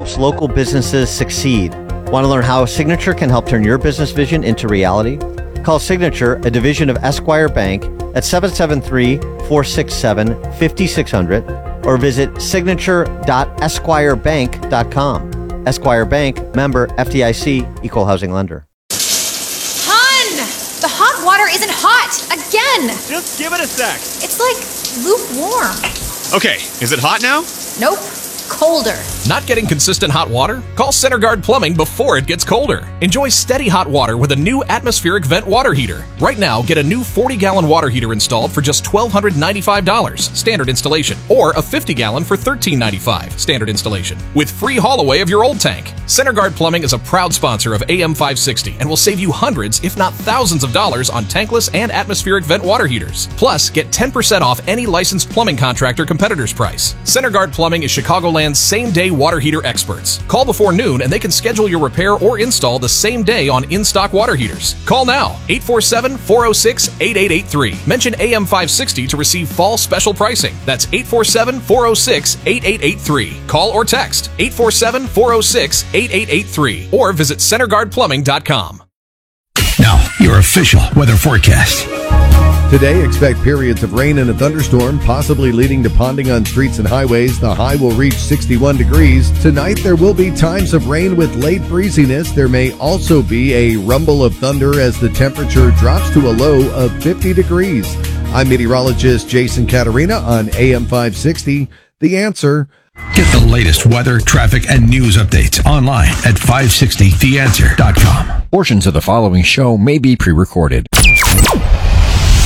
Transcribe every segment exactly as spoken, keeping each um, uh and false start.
helps local businesses succeed. Want to learn how Signature can help turn your business vision into reality? Call Signature, a division of Esquire Bank, at seven seven three, four six seven, five six zero zero or visit signature dot esquire bank dot com. Esquire Bank, member F D I C, equal housing lender. Hun! The hot water isn't hot! Again! Just give it a sec. It's like lukewarm. Okay, is it hot now? Nope. Colder. Not getting consistent hot water? Call CenterGuard Plumbing before it gets colder. Enjoy steady hot water with a new atmospheric vent water heater. Right now, get a new forty gallon water heater installed for just one thousand two hundred ninety-five dollars, standard installation, or a fifty gallon for one thousand three hundred ninety-five dollars, standard installation, with free haul away of your old tank. CenterGuard Plumbing is a proud sponsor of A M five sixty and will save you hundreds, if not thousands of dollars on tankless and atmospheric vent water heaters. Plus, get ten percent off any licensed plumbing contractor competitor's price. CenterGuard Plumbing is Chicagoland's same-day water heater experts. Call before noon and they can schedule your repair or install the same day on in-stock water heaters. Call now, eight four seven, four oh six, eight eight eight three. Mention A M five sixty to receive fall special pricing. That's eight four seven, four oh six, eight eight eight three. Call or text eight four seven, four oh six, eight eight eight three or visit center guard plumbing dot com. Now, your official weather forecast. Today, expect periods of rain and a thunderstorm, possibly leading to ponding on streets and highways. The high will reach sixty-one degrees. Tonight, there will be times of rain with late breeziness. There may also be a rumble of thunder as the temperature drops to a low of fifty degrees. I'm meteorologist Jason Caterina on A M five sixty. The Answer. Get the latest weather, traffic, and news updates online at five sixty the answer dot com. Portions of the following show may be pre-recorded.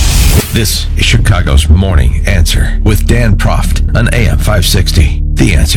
This is Chicago's Morning Answer with Dan Proft on A M five sixty. The Answer.